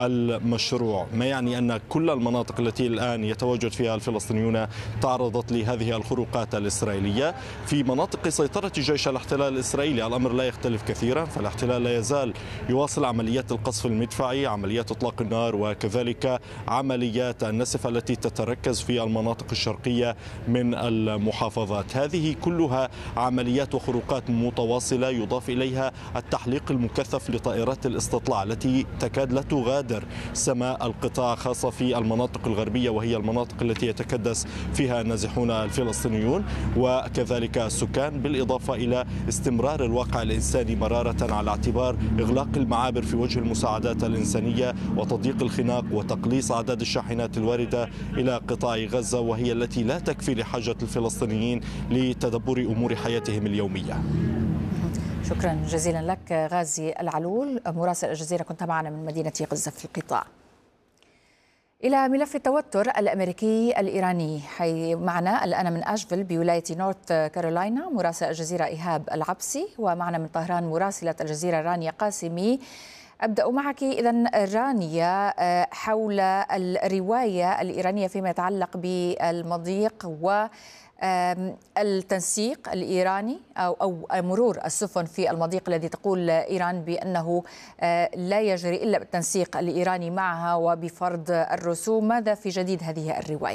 المشروع، ما يعني أن كل المناطق التي الآن يتواجد فيها الفلسطينيون تعرضت لهذه الخروقات الإسرائيلية. في مناطق سيطرة جيش الاحتلال الإسرائيلي الأمر لا يختلف كثيرا، فالاحتلال لا يزال يواصل عمليات القصف المدفعي، عمليات إطلاق النار، وكذلك عمليات النسف التي تتركز في المناطق الشرقية من المحافظات. هذه كلها عمليات وخروقات متواصلة، يضاف إليها التحليق المكثف لطائرات الاستطلاع التي تكاد لا تغادر سماء القطاع، خاصة في المناطق الغربية وهي المناطق التي يتكدس فيها النازحون الفلسطينيون وكذلك السكان، بالإضافة إلى استمرار الواقع الإنساني مرارة على اعتبار إغلاق المعابر في وجه المساعدات الإنسانية وتضييق الخناق وتقليص أعداد الشاحنات الواردة إلى قطاع غزة، وهي التي لا تكفي لحاجة الفلسطينيين لتدبر أمور حياتهم اليومية. شكرا جزيلا لك غازي العلول مراسل الجزيرة، كنت معنا من مدينة غزة في القطاع. إلى ملف التوتر الأمريكي الإيراني، حي معنا الآن من أشفيل بولاية نورث كارولاينا مراسل الجزيرة إيهاب العبسي، ومعنا من طهران مراسلة الجزيرة رانيا قاسمي. أبدأ معك إذن رانيا حول الرواية الإيرانية فيما يتعلق بالمضيق و التنسيق الإيراني أو مرور السفن في المضيق الذي تقول إيران بأنه لا يجري إلا بالتنسيق الإيراني معها وبفرض الرسوم. ماذا في جديد هذه الرواية؟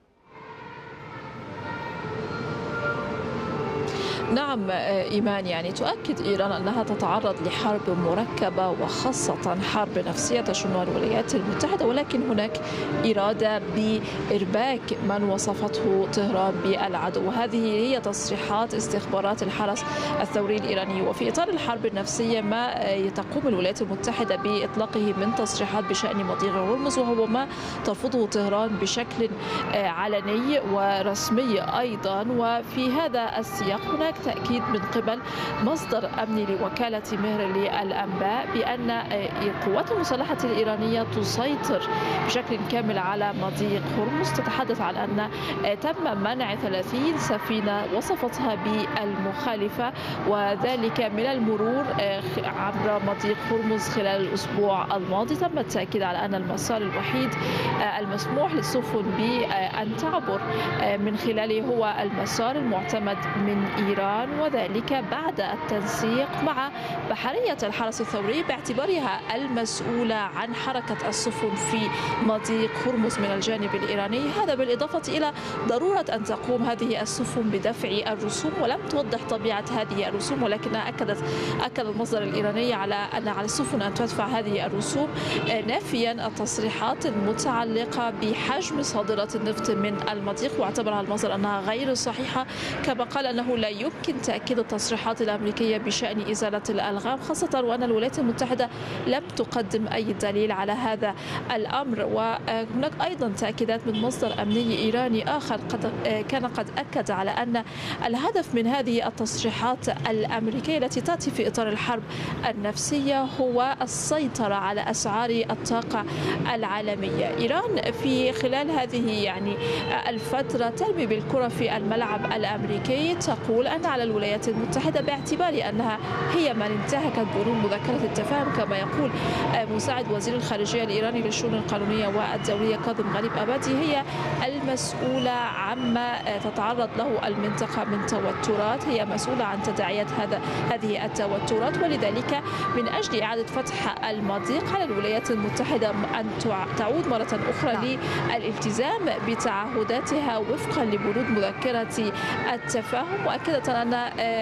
نعم إيمان، يعني تؤكد إيران أنها تتعرض لحرب مركبة وخاصة حرب نفسية تشنها الولايات المتحدة، ولكن هناك إرادة بإرباك من وصفته طهران بالعدو، وهذه هي تصريحات استخبارات الحرس الثوري الإيراني. وفي إطار الحرب النفسية ما تقوم الولايات المتحدة بإطلاقه من تصريحات بشأن مضيق هرمز، وهو ما ترفضه طهران بشكل علني ورسمي أيضا. وفي هذا السياق هناك تأكيد من قبل مصدر أمني لوكالة مهر للأنباء بأن القوات المسلحة الإيرانية تسيطر بشكل كامل على مضيق هرمز. تتحدث عن أن تم منع 30 سفينة وصفتها بالمخالفة وذلك من المرور عبر مضيق هرمز خلال الأسبوع الماضي. تم التأكيد على أن المسار الوحيد المسموح للسفن بأن تعبر من خلاله هو المسار المعتمد من إيران، وذلك بعد التنسيق مع بحرية الحرس الثوري باعتبارها المسؤولة عن حركة السفن في مضيق هرمز من الجانب الإيراني. هذا بالإضافة إلى ضرورة أن تقوم هذه السفن بدفع الرسوم، ولم توضح طبيعة هذه الرسوم، ولكنها أكد المصدر الإيراني على أن على السفن أن تدفع هذه الرسوم، نافيا التصريحات المتعلقة بحجم صادرات النفط من المضيق، واعتبرها المصدر أنها غير صحيحة. كما قال أنه لا يمكن تأكيد التصريحات الأمريكية بشأن إزالة الألغام، خاصة وأن الولايات المتحدة لم تقدم أي دليل على هذا الأمر. وهناك أيضا تأكيدات من مصدر أمني إيراني آخر كان قد أكد على أن الهدف من هذه التصريحات الأمريكية التي تأتي في إطار الحرب النفسية هو السيطرة على أسعار الطاقة العالمية. إيران في خلال هذه الفترة ترمي بالكرة في الملعب الأمريكي، تقول أن على الولايات المتحدة باعتبار أنها هي من انتهكت بنود مذكرة التفاهم، كما يقول مساعد وزير الخارجية الإيراني للشؤون القانونية والدولية كاظم غريب أبادي، هي المسؤولة عما تتعرض له المنطقة من توترات، هي مسؤولة عن تداعيات هذه التوترات. ولذلك من أجل إعادة فتح المضيق على الولايات المتحدة أن تعود مرة أخرى للالتزام بتعهداتها وفقا لبنود مذكرة التفاهم، مؤكدة أن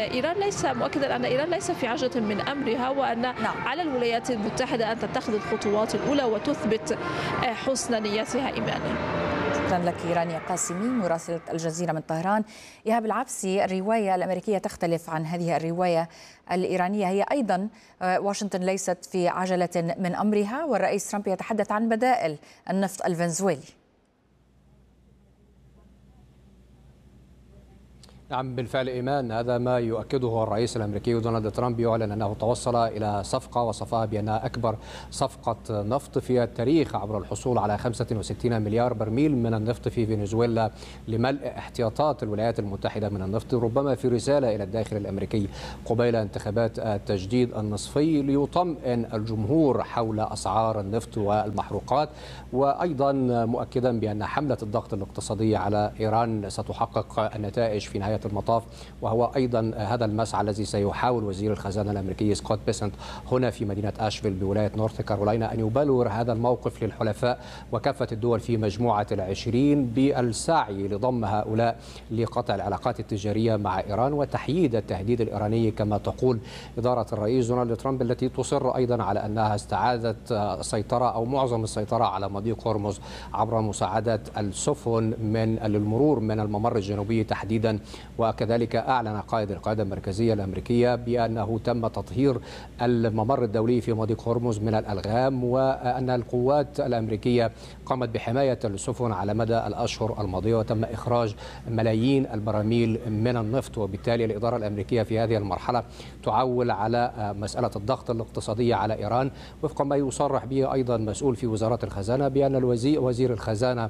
إيران ليس في عجلة من أمرها، وأن على الولايات المتحدة أن تتخذ الخطوات الأولى وتثبت حسن نيتها. إيمانا، شكرا لك رانيا قاسمي مراسلة الجزيرة من طهران. إيهاب العبسي، الرواية الأمريكية تختلف عن هذه الرواية الإيرانية، هي أيضا واشنطن ليست في عجلة من أمرها، والرئيس ترامب يتحدث عن بدائل النفط الفنزويلي. نعم بالفعل إيمان، هذا ما يؤكده الرئيس الأمريكي دونالد ترامب، يعلن أنه توصل إلى صفقة وصفها بأنها أكبر صفقة نفط في التاريخ عبر الحصول على 65 مليار برميل من النفط في فنزويلا لملء احتياطات الولايات المتحدة من النفط، ربما في رسالة إلى الداخل الأمريكي قبيل انتخابات التجديد النصفي ليطمئن الجمهور حول أسعار النفط والمحروقات، وأيضا مؤكدا بأن حملة الضغط الاقتصادي على إيران ستحقق النتائج في نهاية المطاف. وهو أيضا هذا المسعى الذي سيحاول وزير الخزانة الأمريكي سكوت بيسنت هنا في مدينة أشفيل بولاية نورث كارولاينا أن يبلور هذا الموقف للحلفاء وكافة الدول في مجموعة العشرين بالسعي لضم هؤلاء لقطع العلاقات التجارية مع إيران وتحييد التهديد الإيراني كما تقول إدارة الرئيس دونالد ترامب، التي تصر أيضا على أنها استعادت السيطرة أو معظم السيطرة على مضيق هرمز عبر مساعدة السفن من المرور من الممر الجنوبي تحديدا. وكذلك أعلن قائد القيادة المركزية الأمريكية بأنه تم تطهير الممر الدولي في مضيق هرمز من الألغام، وأن القوات الأمريكية قامت بحماية السفن على مدى الأشهر الماضية، وتم إخراج ملايين البراميل من النفط. وبالتالي الإدارة الأمريكية في هذه المرحلة تعول على مسألة الضغط الاقتصادي على إيران، وفق ما يصرح به أيضا مسؤول في وزارة الخزانة بأن وزير الخزانة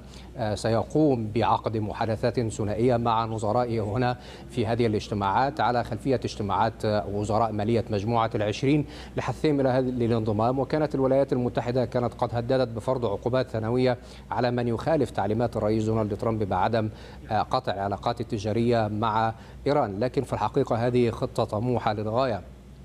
سيقوم بعقد محادثات ثنائية مع نظرائه هنا في هذه الاجتماعات على خلفية اجتماعات وزراء مالية مجموعة العشرين لحثهم إلى هذا الانضمام. وكانت الولايات المتحدة كانت قد هددت بفرض عقوبات ثانوية على من يخالف تعليمات الرئيس دونالد ترامب بعدم قطع العلاقات التجارية مع إيران، لكن في الحقيقة هذه خطة طموحة للغاية،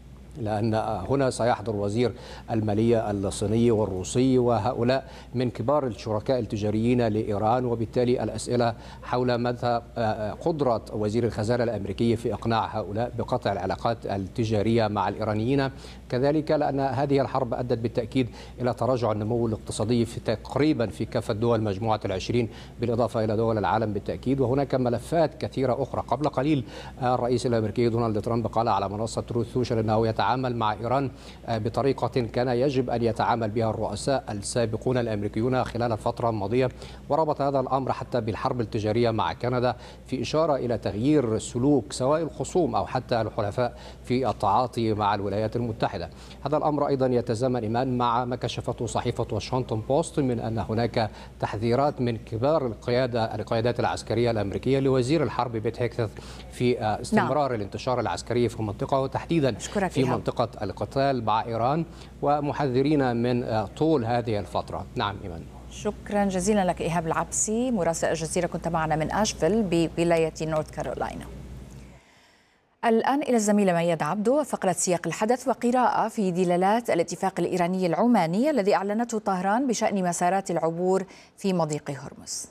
لأن هنا سيحضر وزير المالية الصيني والروسي وهؤلاء من كبار الشركاء التجاريين لإيران، وبالتالي الأسئلة حول مدى قدرة وزير الخزانة الأمريكي في إقناع هؤلاء بقطع العلاقات التجارية مع الإيرانيين. كذلك لأن هذه الحرب أدت بالتأكيد إلى تراجع النمو الاقتصادي في تقريبا في كافة دول مجموعة العشرين بالإضافة إلى دول العالم بالتأكيد. وهناك ملفات كثيرة أخرى. قبل قليل الرئيس الأمريكي دونالد ترامب قال على منصة تروث سوشيال أنه يتعامل مع إيران بطريقة كان يجب أن يتعامل بها الرؤساء السابقون الأمريكيون خلال الفترة الماضية، وربط هذا الأمر حتى بالحرب التجارية مع كندا في إشارة إلى تغيير سلوك سواء الخصوم أو حتى الحلفاء في التعاطي مع الولايات المتحدة. هذا الأمر أيضا يتزامن إيمان مع ما كشفته صحيفة واشنطن بوست من أن هناك تحذيرات من كبار القيادات العسكرية الأمريكية لوزير الحرب بيت هيكث في استمرار الانتشار العسكري في المنطقة وتحديدا في منطقة القتال مع إيران، ومحذرين من طول هذه الفترة. نعم إيمان. شكرا جزيلا لك إيهاب العبسي مراسل الجزيرة، كنت معنا من أشفيل بولاية نورث كارولاينا. الآن إلى الزميلة مياد عبدو فقرة سياق الحدث وقراءة في دلالات الاتفاق الإيراني العماني الذي أعلنته طهران بشأن مسارات العبور في مضيق هرمز.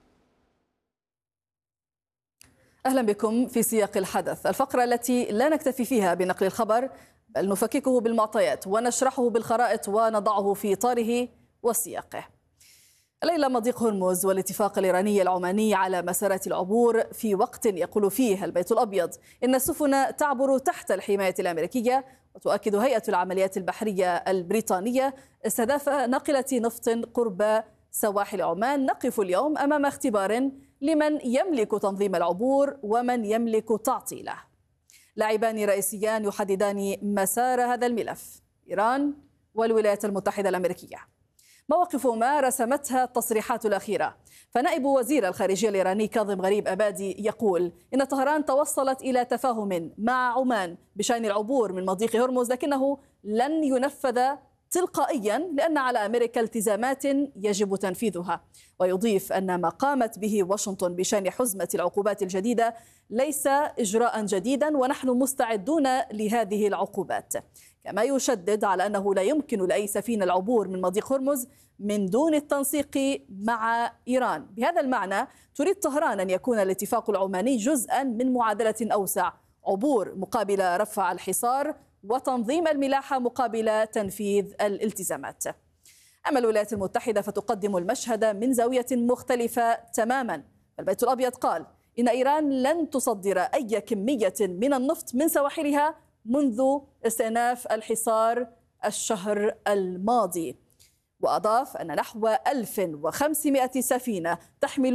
أهلا بكم في سياق الحدث، الفقرة التي لا نكتفي فيها بنقل الخبر بل نفككه بالمعطيات ونشرحه بالخرائط ونضعه في إطاره وسياقه. الليلة مضيق هرمز والاتفاق الإيراني العماني على مسارات العبور في وقت يقول فيه البيت الأبيض إن السفن تعبر تحت الحماية الأمريكية، وتؤكد هيئة العمليات البحرية البريطانية استهداف ناقلة نفط قرب سواحل عمان. نقف اليوم أمام اختبار لمن يملك تنظيم العبور ومن يملك تعطيله. لاعبان رئيسيان يحددان مسار هذا الملف، إيران والولايات المتحدة الأمريكية. مواقفهما رسمتها التصريحات الأخيرة، فنائب وزير الخارجية الإيراني كاظم غريب أبادي يقول إن طهران توصلت إلى تفاهم مع عمان بشأن العبور من مضيق هرمز، لكنه لن ينفذ تلقائيا لأن على أمريكا التزامات يجب تنفيذها. ويضيف أن ما قامت به واشنطن بشأن حزمة العقوبات الجديدة ليس إجراء جديدا ونحن مستعدون لهذه العقوبات. كما يشدد على أنه لا يمكن لأي سفينة العبور من مضيق هرمز من دون التنسيق مع إيران. بهذا المعنى تريد طهران أن يكون الاتفاق العماني جزءا من معادلة أوسع، عبور مقابل رفع الحصار وتنظيم الملاحة مقابل تنفيذ الالتزامات. أما الولايات المتحدة فتقدم المشهد من زاوية مختلفة تماما. البيت الأبيض قال إن إيران لن تصدر أي كمية من النفط من سواحلها منذ استئناف الحصار الشهر الماضي. وأضاف أن نحو 1500 سفينة تحمل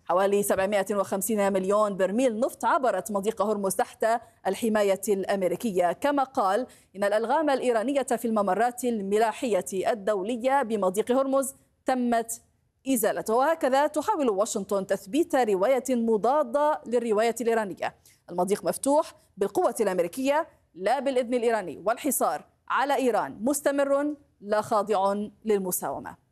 حوالي 750 مليون برميل نفط عبرت مضيق هرمز تحت الحماية الأمريكية. كما قال إن الألغام الإيرانية في الممرات الملاحية الدولية بمضيق هرمز تمت إزالته. وهكذا تحاول واشنطن تثبيت رواية مضادة للرواية الإيرانية. المضيق مفتوح بالقوة الأمريكية لا بالإذن الإيراني، والحصار على إيران مستمر لا خاضع للمساومة.